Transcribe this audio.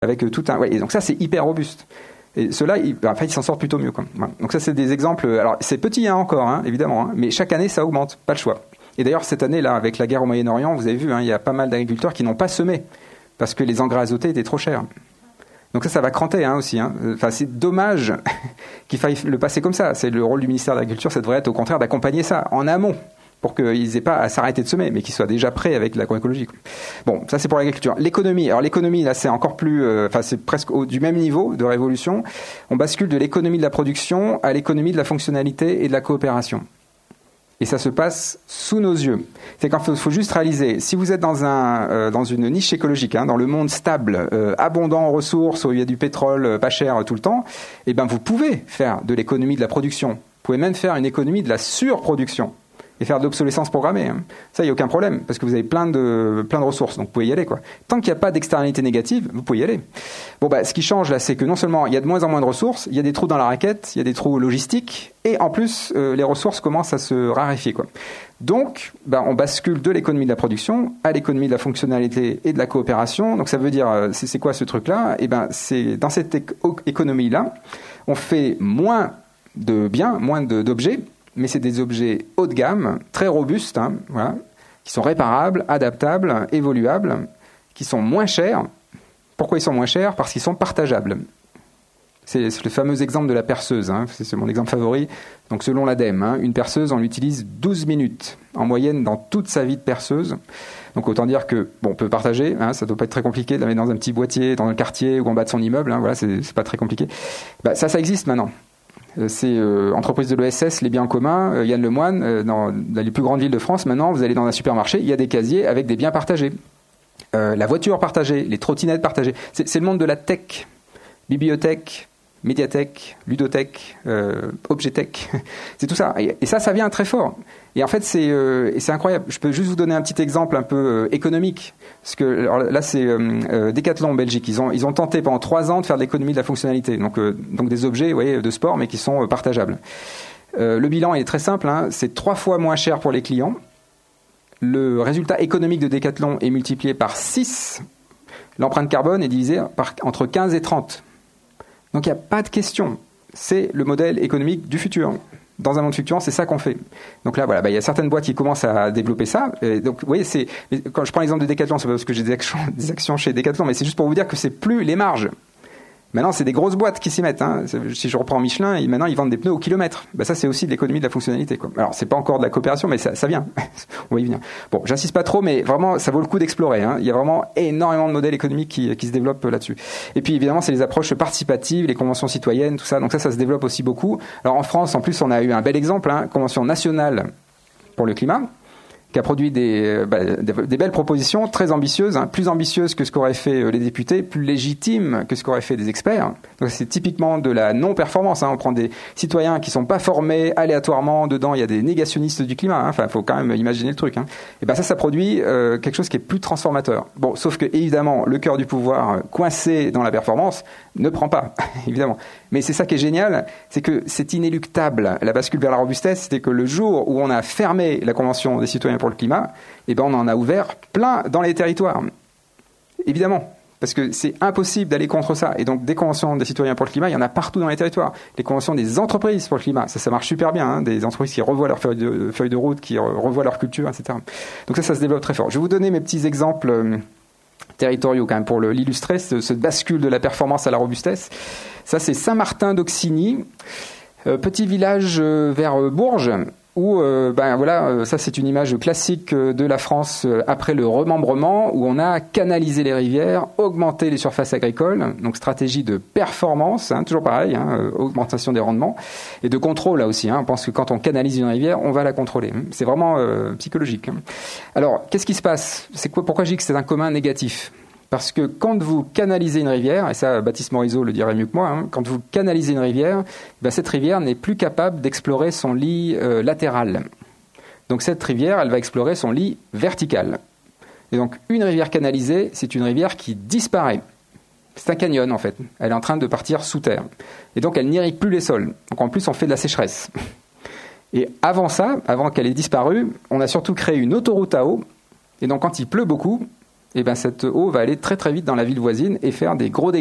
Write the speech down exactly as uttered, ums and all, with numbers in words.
avec tout un. Ouais, et donc ça, c'est hyper robuste. Et ceux-là, ils, en fait, ils s'en sortent plutôt mieux, quoi. Voilà. Donc ça, c'est des exemples. Alors, c'est petit hein, encore, hein, évidemment, hein, mais chaque année, ça augmente, pas le choix. Et d'ailleurs, cette année, là, avec la guerre au Moyen-Orient, vous avez vu, hein, il y a pas mal d'agriculteurs qui n'ont pas semé parce que les engrais azotés étaient trop chers. Donc ça, ça va cranter hein, aussi. Hein. Enfin, c'est dommage qu'il faille le passer comme ça. C'est le rôle du ministère de l'Agriculture, ça devrait être au contraire d'accompagner ça en amont pour qu'ils n'aient pas à s'arrêter de semer, mais qu'ils soient déjà prêts avec l'agroécologie. Bon, ça c'est pour l'agriculture. L'économie, alors l'économie, là, c'est encore plus... Euh, enfin, c'est presque au, du même niveau de révolution. On bascule de l'économie de la production à l'économie de la fonctionnalité et de la coopération. Et ça se passe sous nos yeux. C'est qu'il faut, faut juste réaliser, si vous êtes dans, un, euh, dans une niche écologique, hein, dans le monde stable, euh, abondant en ressources, où il y a du pétrole euh, pas cher euh, tout le temps, eh ben vous pouvez faire de l'économie de la production. Vous pouvez même faire une économie de la surproduction et faire de l'obsolescence programmée. Hein. Ça, il n'y a aucun problème, parce que vous avez plein de, plein de ressources, donc vous pouvez y aller, quoi. Tant qu'il n'y a pas d'externalité négative, vous pouvez y aller. Bon, bah, ce qui change, là, c'est que non seulement il y a de moins en moins de ressources, il y a des trous dans la raquette, il y a des trous logistiques, et en plus, euh, les ressources commencent à se raréfier, quoi. Donc, bah, on bascule de l'économie de la production à l'économie de la fonctionnalité et de la coopération. Donc, ça veut dire, euh, c'est, c'est quoi ce truc-là ? Eh ben, c'est dans cette éco- économie-là, on fait moins de biens, moins de, d'objets, mais c'est des objets haut de gamme, très robustes, hein, voilà, qui sont réparables, adaptables, évoluables, qui sont moins chers. Pourquoi ils sont moins chers ? Parce qu'ils sont partageables. C'est, c'est le fameux exemple de la perceuse, hein, c'est, c'est mon exemple favori. Donc selon l'ADEME, hein, une perceuse, on l'utilise douze minutes en moyenne dans toute sa vie de perceuse. Donc autant dire que bon, on peut partager, hein, ça ne doit pas être très compliqué de la mettre dans un petit boîtier, dans un quartier ou en bas de son immeuble, hein, voilà, c'est, c'est pas très compliqué. Bah, ça, ça existe maintenant. C'est euh, entreprise de l'O S S, les biens en commun, euh, Yann Lemoine, euh, dans, dans les plus grandes villes de France, maintenant, vous allez dans un supermarché, il y a des casiers avec des biens partagés. Euh, la voiture partagée, les trottinettes partagées. C'est, c'est le monde de la tech. Bibliothèque, médiathèque, ludothèque, euh, objetech. C'est tout ça. Et, et ça, ça vient très fort. Et en fait, c'est, euh, et c'est incroyable. Je peux juste vous donner un petit exemple un peu euh, économique. Parce que alors là, c'est euh, euh, Decathlon en Belgique. Ils ont, ils ont tenté pendant trois ans de faire de l'économie de la fonctionnalité. Donc, euh, donc des objets, vous voyez, de sport, mais qui sont euh, partageables. Euh, le bilan est très simple. Hein, c'est trois fois moins cher pour les clients. Le résultat économique de Decathlon est multiplié par six. L'empreinte carbone est divisée par, entre quinze et trente. Donc il n'y a pas de question. C'est le modèle économique du futur. Dans un monde fluctuant, c'est ça qu'on fait. Donc là, voilà, bah, il y a certaines boîtes qui commencent à développer ça. Et donc, vous voyez, c'est, quand je prends l'exemple de Decathlon, c'est pas parce que j'ai des actions, des actions chez Decathlon, mais c'est juste pour vous dire que c'est plus les marges. Maintenant, c'est des grosses boîtes qui s'y mettent. Hein. Si je reprends Michelin, ils, maintenant, ils vendent des pneus au kilomètre. Ben, ça, c'est aussi de l'économie de la fonctionnalité, quoi. Alors, c'est pas encore de la coopération, mais ça, ça vient. On va y venir. Bon, j'insiste pas trop, mais vraiment, ça vaut le coup d'explorer. Hein. Il y a vraiment énormément de modèles économiques qui, qui se développent là-dessus. Et puis, évidemment, c'est les approches participatives, les conventions citoyennes, tout ça. Donc ça, ça se développe aussi beaucoup. Alors, en France, en plus, on a eu un bel exemple, hein, convention nationale pour le climat, qui a produit des, bah, des, des belles propositions très ambitieuses, hein, plus ambitieuses que ce qu'auraient fait les députés, plus légitimes que ce qu'auraient fait des experts. Donc c'est typiquement de la non-performance. Hein. On prend des citoyens qui sont pas formés aléatoirement. Dedans, il y a des négationnistes du climat. Hein. Enfin, il faut quand même imaginer le truc. Hein. Et ben ça, ça produit euh, quelque chose qui est plus transformateur. Bon, sauf que évidemment, le cœur du pouvoir, coincé dans la performance, ne prend pas, évidemment. Mais c'est ça qui est génial, c'est que c'est inéluctable. La bascule vers la robustesse, c'était que le jour où on a fermé la Convention des citoyens pour le climat, eh ben on en a ouvert plein dans les territoires. Évidemment, parce que c'est impossible d'aller contre ça. Et donc, des conventions des citoyens pour le climat, il y en a partout dans les territoires. Les conventions des entreprises pour le climat, ça, ça marche super bien. Hein, des entreprises qui revoient leur feuille de, feuille de route, qui revoient leur culture, et cetera. Donc ça, ça se développe très fort. Je vais vous donner mes petits exemples euh, territoriaux quand même pour le, l'illustrer, ce, ce bascule de la performance à la robustesse. Ça, c'est Saint-Martin d'Auxigny, euh, petit village euh, vers euh, Bourges, où, euh, ben voilà, euh, ça c'est une image classique euh, de la France euh, après le remembrement, où on a canalisé les rivières, augmenté les surfaces agricoles, donc stratégie de performance, hein, toujours pareil, hein, euh, augmentation des rendements, et de contrôle là aussi. Hein, on pense que quand on canalise une rivière, on va la contrôler. C'est vraiment euh, psychologique. Hein. Alors, qu'est-ce qui se passe ? C'est quoi, pourquoi je dis que c'est un commun négatif ? Parce que quand vous canalisez une rivière, et ça Baptiste Morisot le dirait mieux que moi, hein, quand vous canalisez une rivière, ben cette rivière n'est plus capable d'explorer son lit euh, latéral. Donc cette rivière, elle va explorer son lit vertical. Et donc une rivière canalisée, c'est une rivière qui disparaît. C'est un canyon en fait. Elle est en train de partir sous terre. Et donc elle n'irrigue plus les sols. Donc en plus on fait de la sécheresse. Et avant ça, avant qu'elle ait disparu, on a surtout créé une autoroute à eau. Et donc quand il pleut beaucoup, et ben cette eau va aller très très vite dans la ville voisine et faire des gros dégâts